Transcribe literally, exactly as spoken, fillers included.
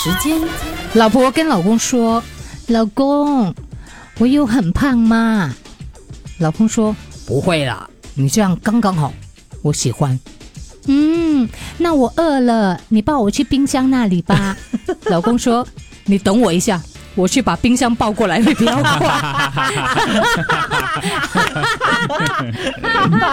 时间。 老婆跟老公说：“老公，我有很胖吗？”老公说：“不会啦，你这样刚刚好，我喜欢。”嗯，那我饿了，你抱我去冰箱那里吧。老公说：“你等我一下，我去把冰箱抱过来会比较快。”